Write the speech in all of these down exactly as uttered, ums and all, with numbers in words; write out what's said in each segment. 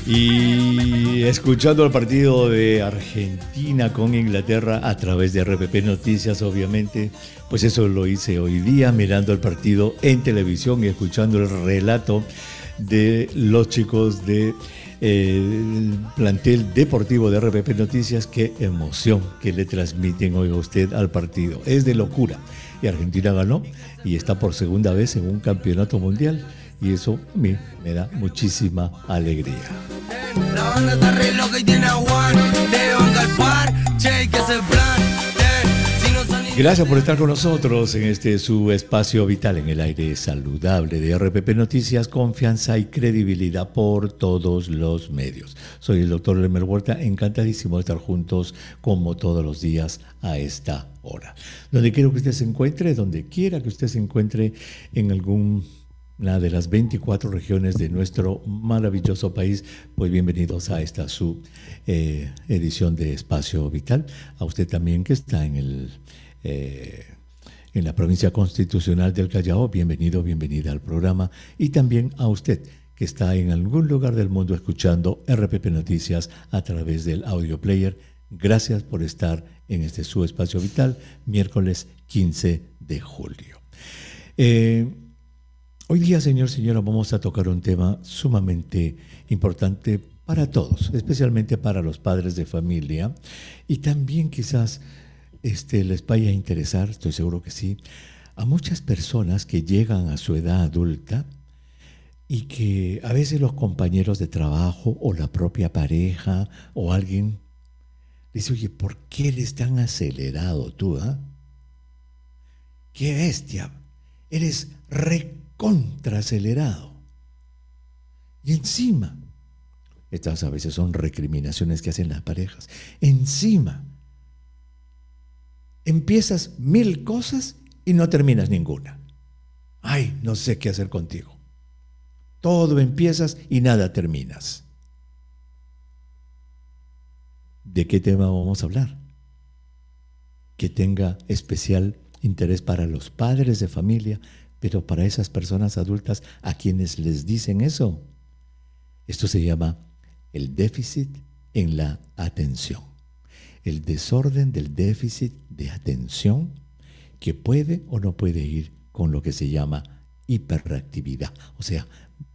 Y escuchando el partido de Argentina con Inglaterra a través de R P P Noticias, obviamente, pues eso lo hice hoy día, mirando el partido en televisión y escuchando el relato de los chicos de eh, plantel deportivo de R P P Noticias. Qué emoción que le transmiten hoy a usted al partido. Es de locura. Y Argentina ganó y está por segunda vez en un campeonato mundial. Y eso a mí me da muchísima alegría. La banda está re loca y tiene a Juan, te van al par, che, que es el plan. Gracias por estar con nosotros en este su espacio vital en el aire saludable de R P P Noticias, confianza y credibilidad por todos los medios. Soy el doctor Lemer Huerta, encantadísimo de estar juntos como todos los días a esta hora. Donde quiero que usted se encuentre, donde quiera que usted se encuentre en algún... una de las veinticuatro regiones de nuestro maravilloso país, pues bienvenidos a esta su eh, edición de Espacio Vital. A usted también que está en el eh, en la provincia constitucional del Callao, bienvenido, bienvenida al programa. Y también a usted que está en algún lugar del mundo escuchando R P P Noticias a través del audio player. Gracias por estar en este su Espacio Vital, miércoles quince de julio. Eh, Hoy día, señor, señora, vamos a tocar un tema sumamente importante para todos, especialmente para los padres de familia, y también quizás este, les vaya a interesar, estoy seguro que sí, a muchas personas que llegan a su edad adulta y que a veces los compañeros de trabajo o la propia pareja o alguien dice, oye, ¿por qué eres tan acelerado tú? ¿Eh? ¡Qué bestia! Eres re contraacelerado. Y encima, estas a veces son recriminaciones que hacen las parejas, encima empiezas mil cosas y no terminas ninguna. Ay, no sé qué hacer contigo. Todo empiezas y nada terminas. ¿De qué tema vamos a hablar? Que tenga especial interés para los padres de familia, pero para esas personas adultas a quienes les dicen eso. Esto se llama el déficit en la atención. El desorden del déficit de atención que puede o no puede ir con lo que se llama hiperactividad. O sea,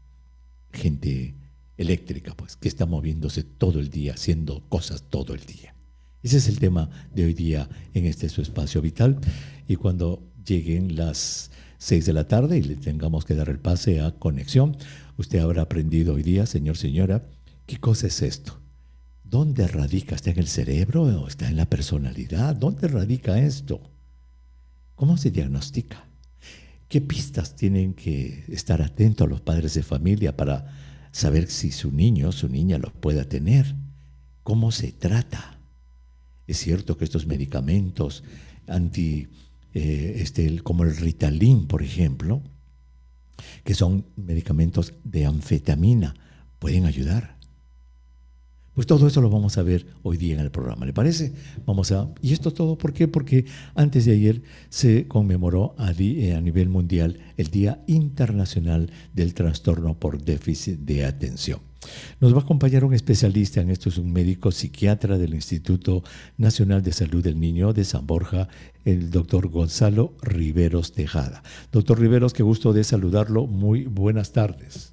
gente eléctrica, pues, que está moviéndose todo el día, haciendo cosas todo el día. Ese es el tema de hoy día en este su espacio vital. Y cuando lleguen las seis de la tarde y le tengamos que dar el pase a conexión, usted habrá aprendido hoy día, señor, señora, ¿qué cosa es esto? ¿Dónde radica? ¿Está en el cerebro o está en la personalidad? ¿Dónde radica esto? ¿Cómo se diagnostica? ¿Qué pistas tienen que estar atentos los padres de familia para saber si su niño o su niña lo pueda tener? ¿Cómo se trata? Es cierto que estos medicamentos anti Eh, este, como el Ritalin, por ejemplo, que son medicamentos de anfetamina, pueden ayudar. Pues todo eso lo vamos a ver hoy día en el programa, ¿le parece? Vamos a, y esto todo, ¿por qué? Porque antes de ayer se conmemoró a, di, a nivel mundial el Día Internacional del Trastorno por Déficit de Atención. Nos va a acompañar un especialista en esto, es un médico psiquiatra del Instituto Nacional de Salud del Niño de San Borja, el doctor Gonzalo Riveros Tejada. Doctor Riveros, qué gusto de saludarlo. Muy buenas tardes.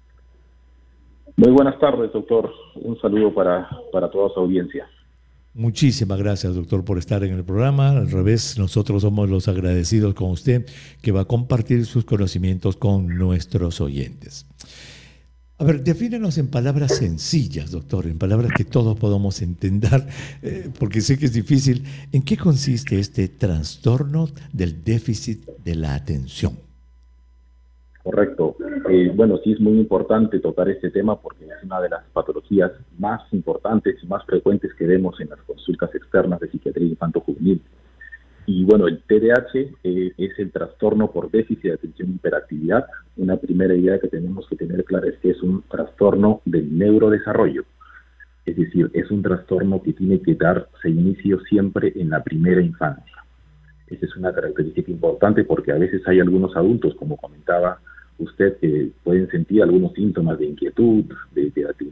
Muy buenas tardes, doctor. Un saludo para, para toda su audiencia. Muchísimas gracias, doctor, por estar en el programa. Al revés, nosotros somos los agradecidos con usted que va a compartir sus conocimientos con nuestros oyentes. A ver, defínenos en palabras sencillas, doctor, en palabras que todos podamos entender, eh, porque sé que es difícil. ¿En qué consiste este trastorno del déficit de la atención? Correcto. Eh, bueno, sí es muy importante tocar este tema porque es una de las patologías más importantes y más frecuentes que vemos en las consultas externas de psiquiatría infanto-juvenil. Y bueno, el T D A H eh, es el trastorno por déficit de atención y hiperactividad. Una primera idea que tenemos que tener clara es que es un trastorno del neurodesarrollo. Es decir, es un trastorno que tiene que darse inicio siempre en la primera infancia. Esa es una característica importante porque a veces hay algunos adultos, como comentaba usted, que pueden sentir algunos síntomas de inquietud, de, de actividad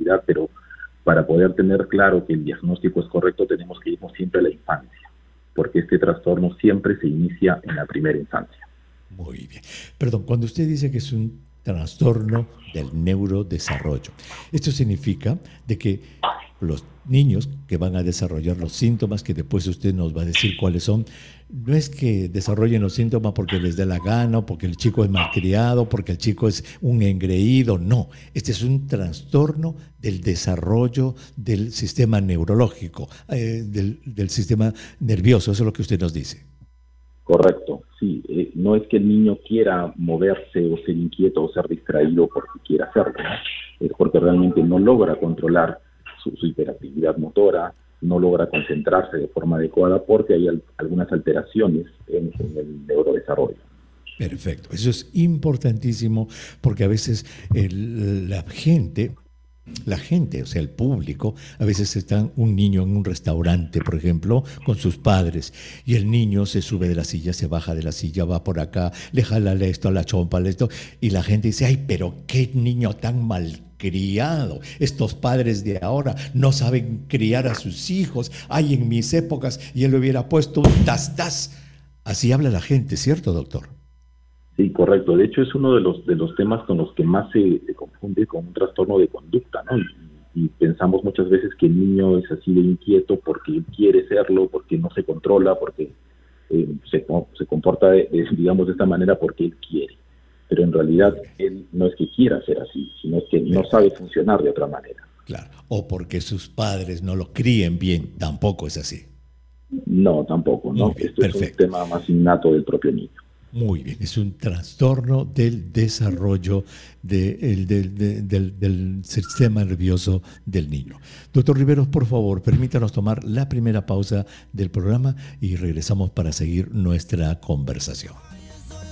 hiperactividad, pero para poder tener claro que el diagnóstico es correcto tenemos que irnos siempre a la infancia, porque este trastorno siempre se inicia en la primera infancia. Muy bien. Perdón, cuando usted dice que es un trastorno del neurodesarrollo, esto significa de que los niños que van a desarrollar los síntomas, que después usted nos va a decir cuáles son, no es que desarrollen los síntomas porque les dé la gana, porque el chico es malcriado, porque el chico es un engreído, no. Este es un trastorno del desarrollo del sistema neurológico, eh, del, del sistema nervioso, eso es lo que usted nos dice. Correcto, sí. Eh, no es que el niño quiera moverse o ser inquieto o ser distraído porque quiera hacerlo, ¿no? Es porque realmente no logra controlar su, su hiperactividad motora, no logra concentrarse de forma adecuada porque hay al, algunas alteraciones en, en el neurodesarrollo. Perfecto, eso es importantísimo porque a veces el, la gente... La gente, o sea, el público, a veces está un niño en un restaurante, por ejemplo, con sus padres, y el niño se sube de la silla, se baja de la silla, va por acá, le jala esto, la chompa, esto, y la gente dice, ay, pero qué niño tan malcriado, estos padres de ahora no saben criar a sus hijos, ay, en mis épocas, y él le hubiera puesto un tas-tas. Así habla la gente, ¿cierto, doctor? Sí, correcto. De hecho, es uno de los de los temas con los que más se, se confunde con un trastorno de conducta, ¿no? Y, y pensamos muchas veces que el niño es así de inquieto porque él quiere serlo, porque no se controla, porque eh, se, se comporta, de, de, digamos, de esta manera porque él quiere. Pero en realidad él no es que quiera ser así, sino es que no sabe funcionar de otra manera. Claro. O porque sus padres no lo críen bien, tampoco es así. No, tampoco, ¿no? Bien, Esto perfecto. Es un tema más innato del propio niño. Muy bien, es un trastorno del desarrollo de, el, del, de, del, del sistema nervioso del niño. Doctor Riveros, por favor, permítanos tomar la primera pausa del programa y regresamos para seguir nuestra conversación.